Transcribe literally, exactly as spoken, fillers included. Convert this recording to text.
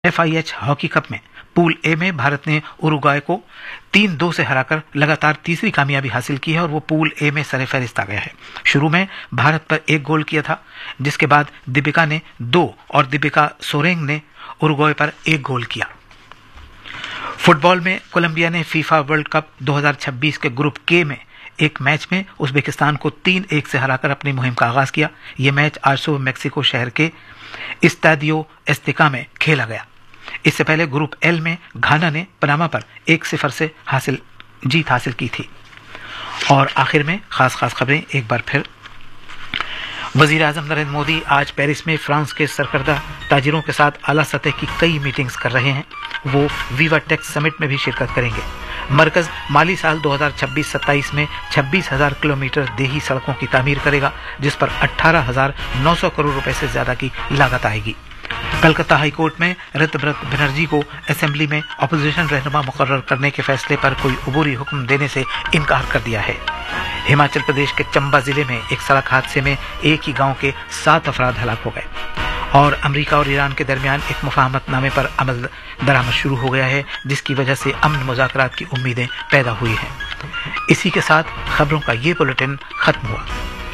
F I H hockey cup में pool A में भारत ने उरुग्वे को तीन दो से हराकर लगातार तीसरी कामयाबी हासिल की है और वो पूल ए में सरेफहरिस्त आ गया है। शुरू में भारत पर एक गोल किया था, जिसके बाद दीपिका ने दो और दीपिका सोरेंग ने उरुग्वे पर एक गोल किया। फुटबॉल में कोलंबिया ने फीफा वर्ल्ड कप दो हज़ार छब्बीस के ग्रुप के में एक मैच में उज्बेकिस्तान को तीन एक से हराकर अपनी मुहिम का आगाज किया। यह मैच आज सुबह मेक्सिको शहर के इस्तादियो एस्तेका में खेला गया। इससे पहले ग्रुप एल में घाना ने पनामा पर एक सिफर से हासिल जीत हासिल की थी। और आखिर में खास खास खबरें एक बार फिर। वजीर आजम नरेंद्र मोदी आज पेरिस में फ्रांस के सरकर्दा ताजिरों के साथ आला सतह की कई मीटिंग्स कर रहे हैं। वो वीवा टेक समिट में भी शिरकत करेंगे। मरकज माली साल दो हज़ार छब्बीस सत्ताईस में छब्बीस हज़ार किलोमीटर देही सड़कों की तामीर करेगा, जिस पर अठारह हज़ार नौ सौ करोड़ रुपए से ज्यादा की लागत आएगी। कलकत्ता हाईकोर्ट में ऋतव्रत बनर्जी को असेंबली में अपोजिशन रहनुमा मुकर्रर करने के फैसले पर कोई अबूरी हुक्म देने से इनकार कर दिया है। हिमाचल प्रदेश के चंबा जिले में एक सड़क हादसे में एक ही गांव के सात अफराद हलाक हो गए। और अमेरिका और ईरान के दरमियान एक मुफाहमतनामे पर अमल दरामद शुरू हो गया है, जिसकी वजह से अमन मुज़ाकरात की उम्मीदें पैदा हुई हैं। इसी के साथ खबरों का ये बुलेटिन खत्म हुआ।